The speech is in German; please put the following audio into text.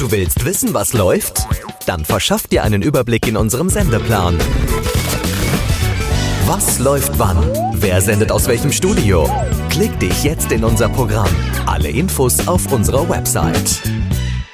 Du willst wissen, was läuft? Dann verschaff dir einen Überblick in unserem Sendeplan. Was läuft wann? Wer sendet aus welchem Studio? Klick dich jetzt in unser Programm. Alle Infos auf unserer Website.